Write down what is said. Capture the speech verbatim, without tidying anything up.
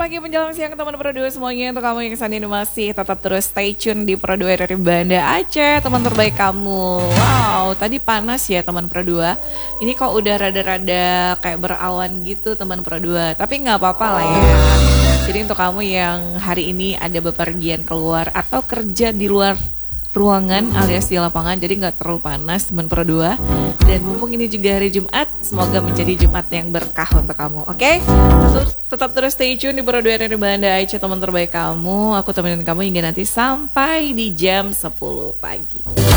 pagi menjelang siang teman Pro dua semuanya. Untuk kamu yang kesana ini masih tetap terus stay tune di Pro dua dari Banda Aceh, teman terbaik kamu. Wow, tadi panas ya teman Pro dua. Ini kok udah rada-rada kayak berawan gitu teman Pro dua. Tapi nggak apa-apa lah ya. Jadi untuk kamu yang hari ini ada bepergian keluar atau kerja di luar ruangan alias di lapangan, jadi nggak terlalu panas teman Pro dua. Dan mumpung ini juga hari Jumat, semoga menjadi Jumat yang berkah untuk kamu. Oke, okay? tetap, tetap terus stay tune di Pro dua dari Banda Aceh, teman terbaik kamu. Aku temenin kamu hingga nanti sampai di jam sepuluh pagi.